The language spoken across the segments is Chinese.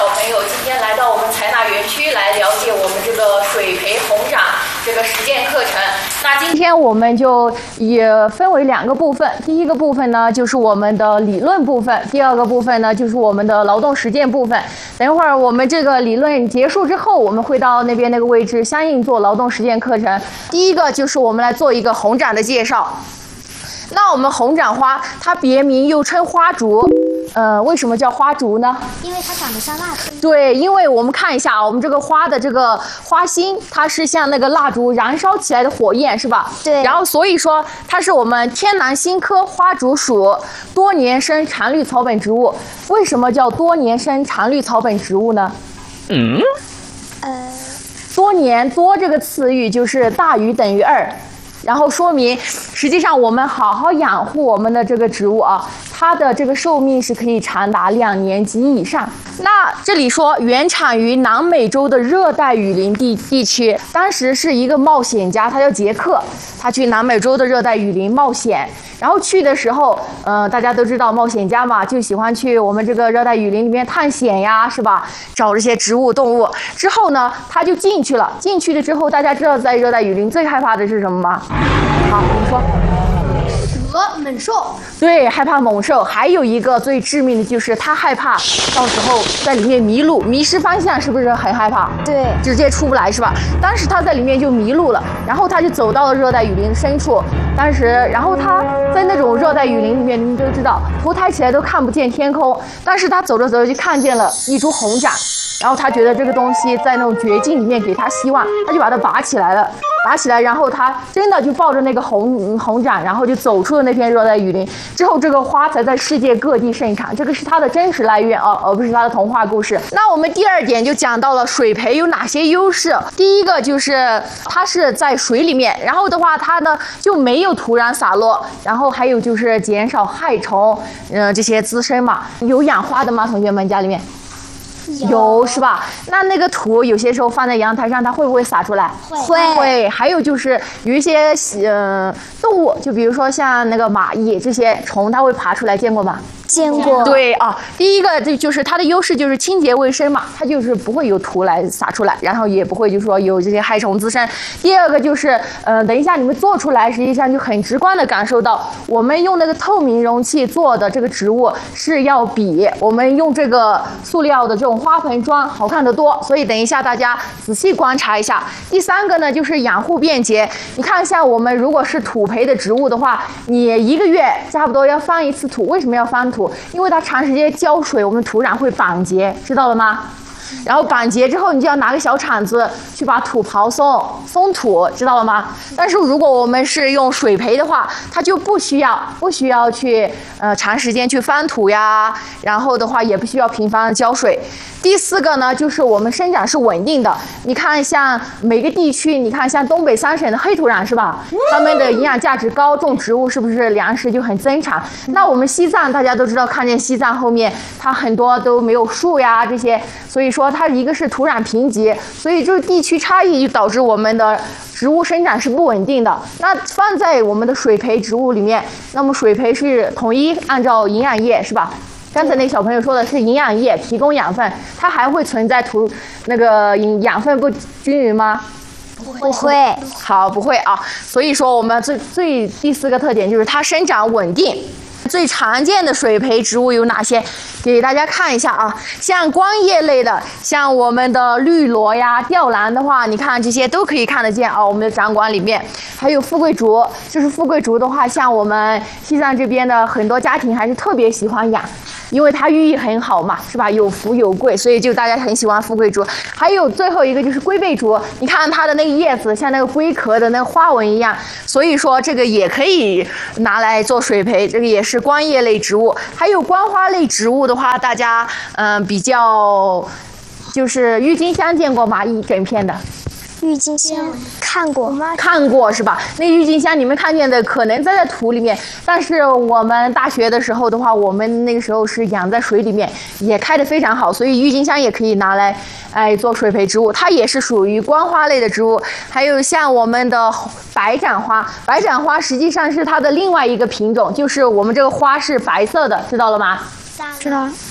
小朋友今天来到我们采纳园区来了解我们这个水培红掌这个实践课程。那今天我们就也分为2个部分，第一个部分呢就是我们的理论部分，第二个部分呢就是我们的劳动实践部分。等一会儿我们这个理论结束之后，我们会到那边那个位置相应做劳动实践课程。第一个就是我们来做一个红掌的介绍。那我们红掌花，它别名又称花烛，为什么叫花烛呢？ 因为它长得像蜡烛。 对，因为我们看一下啊，我们这个花的这个花心，它是像那个蜡烛燃烧起来的火焰，是吧？ 对。 然后所以说它是我们天南星科花烛属多年生常绿草本植物。为什么叫多年生常绿草本植物呢？多年多这个词语就是大于等于2。然后说明，实际上我们好好养护我们的这个植物啊，它的这个寿命是可以长达2年及以上。那这里说原产于南美洲的热带雨林地区，当时是一个冒险家，他叫杰克，他去南美洲的热带雨林冒险。然后去的时候，大家都知道冒险家嘛，就喜欢去我们这个热带雨林里面探险呀，是吧？找这些植物动物。之后呢，他就进去了。进去了之后，大家知道在热带雨林最害怕的是什么吗？好，你说。 蛇、猛兽。 对，害怕猛兽。还有一个最致命的就是他害怕到时候在里面迷路、迷失方向，是不是很害怕？ 对， 直接出不来是吧？当时他在里面就迷路了，然后他就走到了热带雨林深处。然后他在那种热带雨林里面，你们都知道，头抬起来都看不见天空。但是他走着走着就看见了一株红掌，然后他觉得这个东西在那种绝境里面给他希望，他就把它拔起来了。拔起来，然后他真的就抱着那个红掌，然后就走出了那片热带雨林。之后这个花才在世界各地盛产，这个是它的真实来源啊，而不是它的童话故事。那我们第2点就讲到了水培有哪些优势。第一个就是它是在水里面，然后的话它呢就没有土壤洒落，然后还有就是减少害虫，这些滋生嘛。有养花的吗？同学们家里面？有是吧？那个土有些时候放在阳台上，它会不会洒出来？会。还有就是有一些动物，就比如说像那个蚂蚁这些虫，它会爬出来，见过吗？ 见过。 对啊，第一个就是它的优势就是清洁卫生嘛，它就是不会有土来洒出来，然后也不会就是说有这些害虫滋生。第二个就是等一下你们做出来，实际上就很直观的感受到，我们用那个透明容器做的这个植物是要比我们用这个塑料的这种花盆装好看得多。所以等一下大家仔细观察一下。第3个呢就是养护便捷。你看像我们如果是土培的植物的话，你1个月差不多要翻1次土。为什么要翻土？因为它长时间浇水，我们土壤会板结，知道了吗？然后板结之后，你就要拿个小铲子去把土刨松土，知道了吗？但是如果我们是用水培的话，它就不需要去长时间去翻土呀，然后的话也不需要频繁的浇水。第4个呢，就是我们生长是稳定的。你看，像每个地区，你看像东北3省的黑土壤是吧？它们的营养价值高，种植物是不是粮食就很增产？那我们西藏大家都知道，看见西藏后面它很多都没有树呀这些，所以说它一个是土壤贫瘠，所以就是地区差异就导致我们的植物生长是不稳定的。那放在我们的水培植物里面，那么水培是统一按照营养液是吧？刚才那小朋友说的是营养液提供养分，它还会存在那个养分不均匀吗？ 不会。 好，不会啊。所以说我们第4个特点就是它生长稳定。最常见的水培植物有哪些？给大家看一下啊，像光叶类的，像我们的绿萝呀、吊兰的话，你看这些都可以看得见啊。我们的掌管里面还有富贵竹，就是富贵竹的话，像我们西藏这边的很多家庭还是特别喜欢养。因为它寓意很好嘛，是吧？有福有贵，所以就大家很喜欢富贵竹。还有最后一个就是龟背竹，你看它的那个叶子像那个龟壳的那个花纹一样，所以说这个也可以拿来做水培，这个也是光叶类植物。还有光花类植物的话，大家比较就是郁金香见过吗？一整片的。 郁金香看过是吧？那郁金香你们看见的可能在土里面，但是我们大学的时候的话，我们那个时候是养在水里面，也开得非常好，所以郁金香也可以拿来做水培植物，它也是属于光花类的植物。还有像我们的白掌花，白掌花实际上是它的另外一个品种，就是我们这个花是白色的，知道了吗？ 知道了。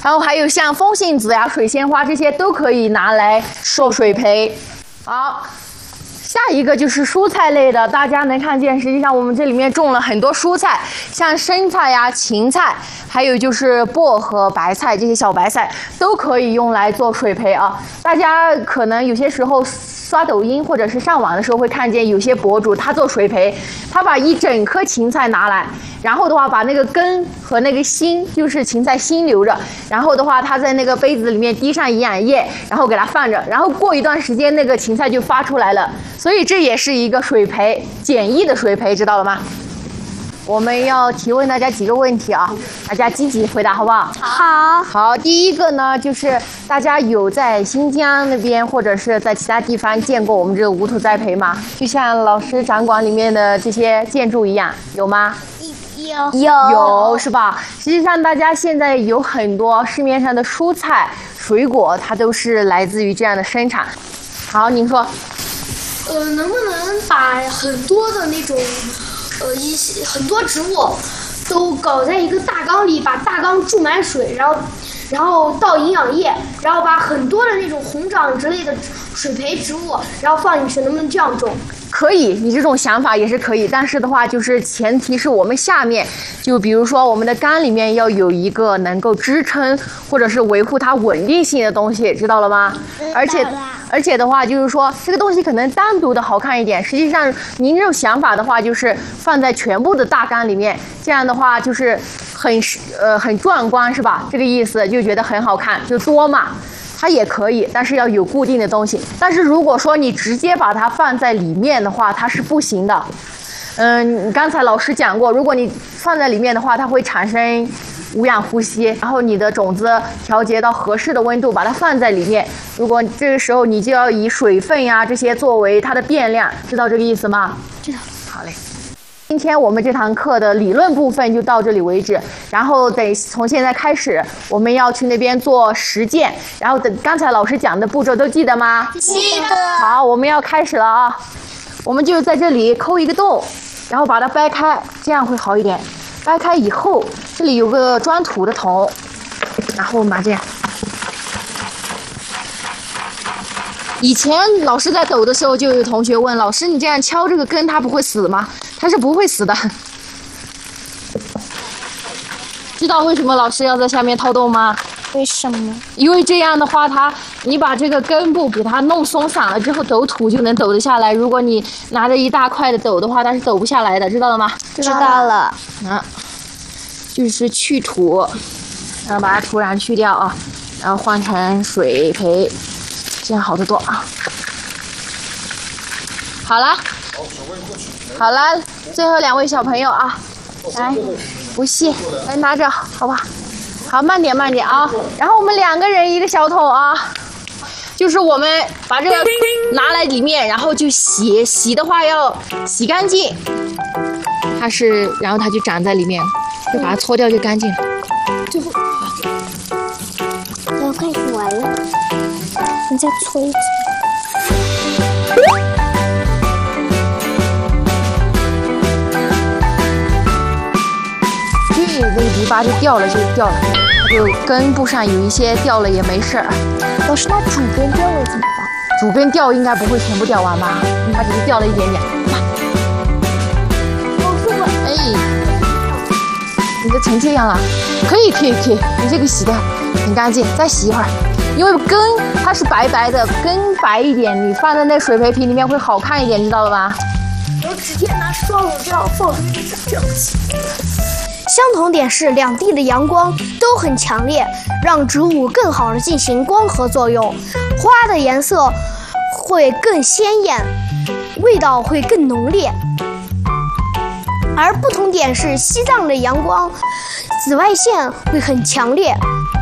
然后还有像风信子呀、水仙花这些都可以拿来做水培。好。下一个就是蔬菜类的，大家能看见，实际上我们这里面种了很多蔬菜，像生菜呀、芹菜，还有就是薄荷、白菜这些小白菜都可以用来做水培啊。大家可能有些时候刷抖音或者是上网的时候会看见有些博主他做水培，他把一整颗芹菜拿来，然后的话把那个根和那个心，就是芹菜心留着，然后的话他在那个杯子里面滴上营养液，然后给它放着，然后过一段时间那个芹菜就发出来了。所以这也是一个水培，简易的水培，知道了吗？我们要提问大家几个问题啊，大家积极回答，好不好？ 好。 好，第一个呢，就是大家有在新疆那边或者是在其他地方见过我们这个无土栽培吗？就像老师展馆里面的这些建筑一样，有吗？有是吧？实际上，大家现在有很多市面上的蔬菜、水果，它都是来自于这样的生产。好，您说。 能不能把很多的那种，一些很多植物，都搞在一个大缸里，把大缸注满水，然后倒营养液，然后把很多的那种红掌之类的水培植物，然后放进去，能不能这样种？ 可以，你这种想法也是可以，但是的话，就是前提是我们下面，就比如说我们的缸里面要有一个能够支撑或者是维护它稳定性的东西，知道了吗？而且的话，就是说这个东西可能单独的好看一点，实际上您这种想法的话，就是放在全部的大缸里面，这样的话就是很壮观，是吧？这个意思就觉得很好看，就多嘛。它也可以，但是要有固定的东西。但是如果说你直接把它放在里面的话，它是不行的。刚才老师讲过，如果你放在里面的话，它会产生无氧呼吸，然后你的种子调节到合适的温度，把它放在里面。如果这个时候你就要以水分呀这些作为它的变量，知道这个意思吗？ 知道。 好嘞。今天我们这堂课的理论部分就到这里为止，然后得从现在开始，我们要去那边做实践，然后等刚才老师讲的步骤都记得吗？ 记得。 好，我们要开始了啊！我们就在这里抠一个洞，然后把它掰开，这样会好一点。掰开以后，这里有个装土的桶，然后我们把这样。以前老师在抖的时候，就有同学问老师：“你这样敲这个根，它不会死吗？”它是不会死的。知道为什么老师要在下面掏洞吗？ 为什么？ 因为这样的话，你把这个根部给它弄松散了之后，抖土就能抖得下来。如果你拿着一大块的抖的话，它是抖不下来的，知道了吗？ 知道了。 就是去土，然后把它土壤去掉啊，然后换成水培，这样好得多啊。好了。好了，最后2位小朋友啊，来，不谢，来拿着，好吧？好，慢点啊。然后我们2个人一个小桶啊，就是我们把这个拿来里面，然后就洗的话要洗干净。然后它就长在里面了，就把它搓掉就干净了。 最后，我快洗完了，你再搓一次。 那个篱笆就掉了，就根部上有一些掉了也没事儿。 老师，那主边掉了怎么办？ 主边掉应该不会全部掉完吧？它只是掉了一点点。 老师， 你都成这样了，可以，你这个洗的很干净，再洗一会儿。因为根它是白白的，根白一点，你放在那水培瓶里面会好看一点，知道了吧？ 我直接拿双手这样放出去，这样洗。 相同点是两地的阳光都很强烈，让植物更好的进行光合作用，花的颜色会更鲜艳，味道会更浓烈。而不同点是西藏的阳光紫外线会很强烈，